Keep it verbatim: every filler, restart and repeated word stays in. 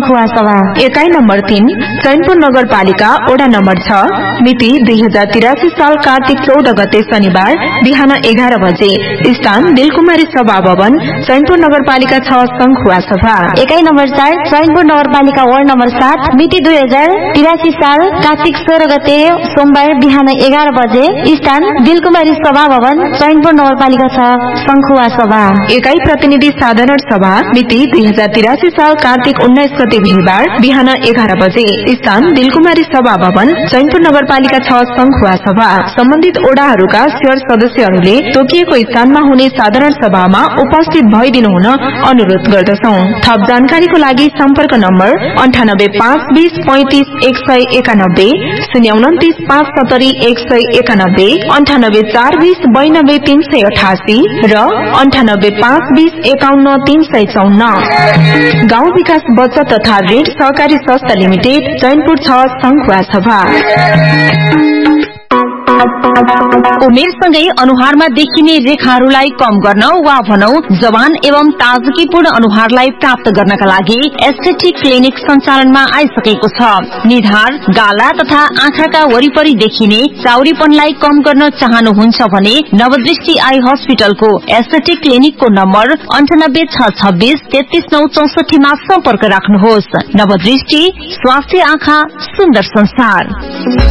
संखुवा सभा। एकाइ नम्बर तीन चैनपुर नगरपालिका वडा नम्बर छ मिति दुई हजार तिरासी साल कार्तिक चौध गते शनिबार बिहान एघार बजे स्थान दिलकुमारी सभा भवन चैनपुर नगरपालिका छ संखुवा सभा। एकाइ नम्बर चार चैनपुर नगरपालिका वार्ड नम्बर सात मिति दुई हजार तिरासी साल कार्तिक सोह्र गते सोमबार बिहान एघार बजे स्थान दिलकुमारी सभा भवन चैनपुर नगरपालिका छ संखुवा सभा। एकाइ प्रतिनिधि साधारण सभा मिति दुई हजार तिरासी साल कार्तिक उन्नाइस गते बिहिबार बिहान एघार बजे स्थान दिलकुमारी सभा भवन चैनपुर नगरपालिका छ संखुवा सभा। सम्बन्धित ओडाहरूका शेयर सदस्यहरूले तोकिएको स्थानमा हुने साधारण सभामा उपस्थित भइदिनु हुन अनुरोध गर्दछौ। थप जानकारीको लागि सम्पर्क नम्बर अन्ठानब्बे पाँच बीस पैंतिस एक सय एकानब्बे शून्य उन्तिस पाँच सत्तरी एक सय एकानब्बे अन्ठानब्बे चार बीस बयानब्बे तीन सय अठासी र अन्ठानब्बे पाँच बीस एकाउन्न तीन सय चौन्न। गाउँ विकास बचत तथा ऋण सहकारी संस्था लिमिटेड चैनपुर छ संखुवा सभा। उमेरसँगै अनुहारमा देखिने रेखाहरूलाई कम गर्न वा भनौं जवान एवं ताजगीपूर्ण अनुहारलाई प्राप्त गर्नका लागि एस्थेटिक क्लिनिक सञ्चालनमा आइसकेको छ। निधार, गाला तथा आँखाका वरिपरि देखिने चाउरीपनलाई कम गर्न चाहनुहुन्छ भने नवदृष्टि आई हस्पिटलको एस्थेटिक क्लिनिकको नम्बर अन्ठानब्बे छ छब्बीस तेत्तीस नौ चौसठीमा सम्पर्क राख्नुहोस्। नवदृष्टि स्वास्थ्य आँखा सुन्दर संसार।